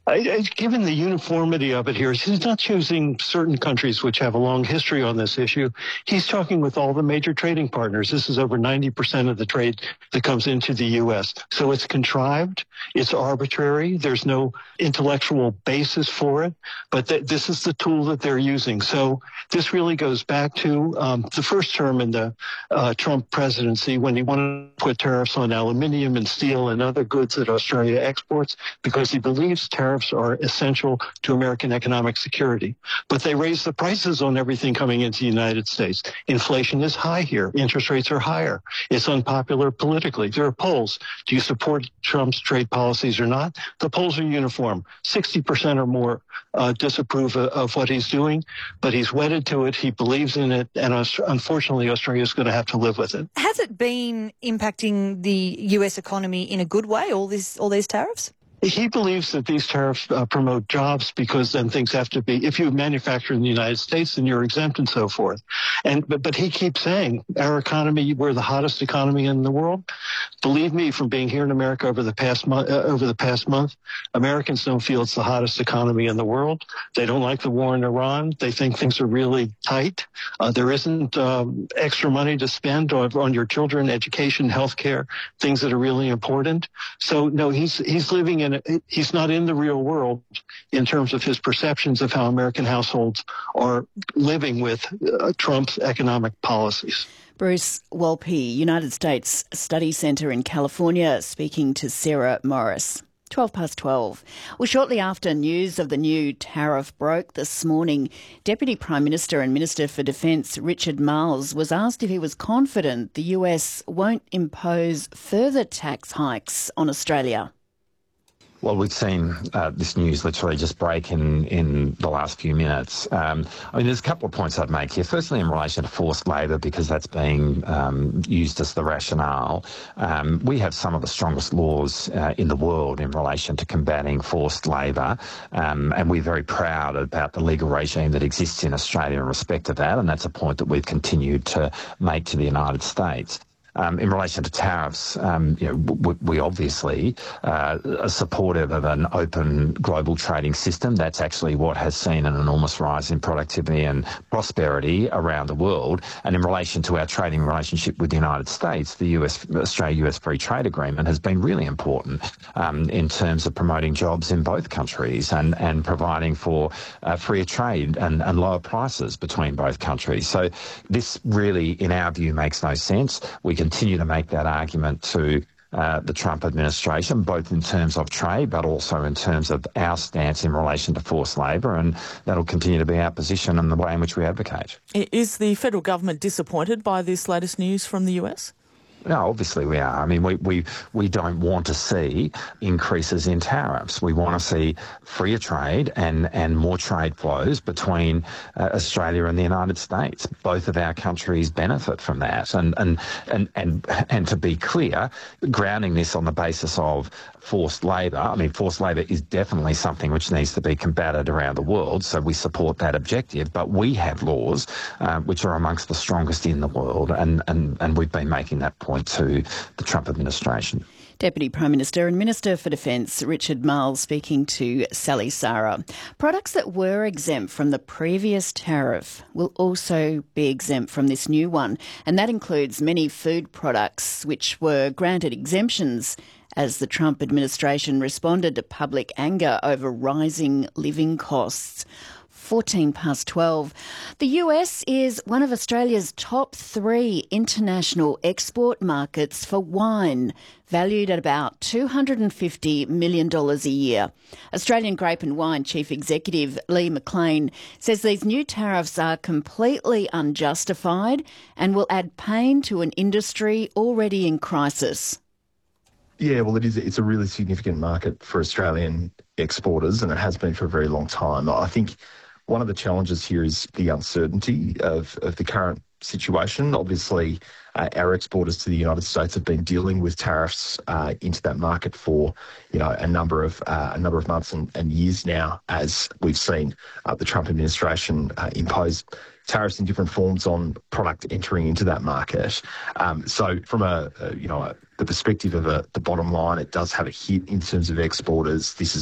Given the uniformity of it here, he's not choosing certain countries which have a long history on this issue. He's talking with all the major trading partners. This is over 90% of the trade that comes into the U.S. So it's contrived, it's arbitrary, there's no intellectual basis for it, but this is the tool that they're using. So this really goes back to the first term in the Trump presidency when he wanted to put tariffs on aluminium and steel and other goods that Australia exports because he believes tariffs are essential to American economic security. But they raise the prices on everything coming into the United States. Inflation is high here. Interest rates are higher. It's unpopular politically. There are polls. Do you support Trump's trade policies or not? The polls are uniform. 60% or more disapprove of what he's doing, but he's wedded to it. He believes in it. And unfortunately, Australia is going to have to live with it. Has it been impacting the US economy in a good way, all these tariffs? He believes that these tariffs promote jobs because then things have to be, if you manufacture in the United States, then you're exempt and so forth. But he keeps saying, our economy, we're the hottest economy in the world. Believe me, from being here in America over the past month, Americans don't feel it's the hottest economy in the world. They don't like the war in Iran. They think things are really tight. There isn't extra money to spend on your children, education, healthcare, things that are really important. So no, he's living in he's not in the real world in terms of his perceptions of how American households are living with Trump's economic policies. Bruce Wolpe, United States Study Centre in California, speaking to Sarah Morris. 12:12. Well, shortly after news of the new tariff broke this morning, Deputy Prime Minister and Minister for Defence Richard Marles was asked if he was confident the US won't impose further tax hikes on Australia. Well, we've seen this news literally just break in the last few minutes. There's a couple of points I'd make here. Firstly, in relation to forced labour, because that's being used as the rationale. We have some of the strongest laws in the world in relation to combating forced labour, and we're very proud about the legal regime that exists in Australia in respect of that, and that's a point that we've continued to make to the United States. In relation to tariffs, we obviously are supportive of an open global trading system. That's actually what has seen an enormous rise in productivity and prosperity around the world. And in relation to our trading relationship with the United States, the Australia-US Free Trade Agreement has been really important in terms of promoting jobs in both countries and providing for freer trade and lower prices between both countries. So this really, in our view, makes no sense. We continue to make that argument to the Trump administration, both in terms of trade, but also in terms of our stance in relation to forced labour, and that'll continue to be our position and the way in which we advocate. Is the federal government disappointed by this latest news from the US? No, obviously we are. I mean, we don't want to see increases in tariffs. We want to see freer trade and more trade flows between Australia and the United States. Both of our countries benefit from that. And to be clear, grounding this on the basis of forced labour, I mean, forced labour is definitely something which needs to be combated around the world, so we support that objective. But we have laws which are amongst the strongest in the world, and we've been making that point to the Trump administration. Deputy Prime Minister and Minister for Defence Richard Marles speaking to Sally Sarah. Products that were exempt from the previous tariff will also be exempt from this new one, and that includes many food products which were granted exemptions as the Trump administration responded to public anger over rising living costs. 12:14. The US is one of Australia's top 3 international export markets for wine, valued at about $250 million a year. Australian Grape and Wine Chief Executive Lee McLean says these new tariffs are completely unjustified and will add pain to an industry already in crisis. Yeah, well, it's a really significant market for Australian exporters, and it has been for a very long time. I think one of the challenges here is the uncertainty of the current situation. Obviously, our exporters to the United States have been dealing with tariffs into that market for a number of months and years now, as we've seen the Trump administration impose tariffs in different forms on product entering into that market. So from the perspective of the bottom line, it does have a hit in terms of exporters. This is